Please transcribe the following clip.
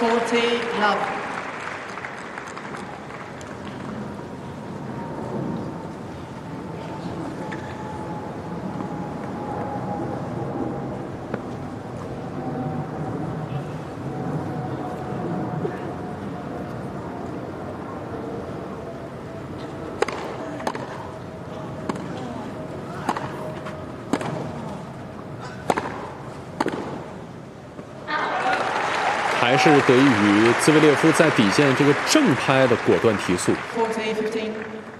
40, love. 还是得益于兹维列夫在底线这个正拍的果断提速。 40, 15.